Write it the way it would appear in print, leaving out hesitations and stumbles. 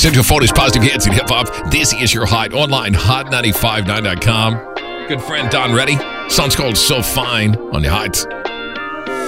Studio 40's Positive Hits and Hip Hop. This is your Hot online, hot959.com. Good friend Don Reddy. Song's called So Fine on the Hot.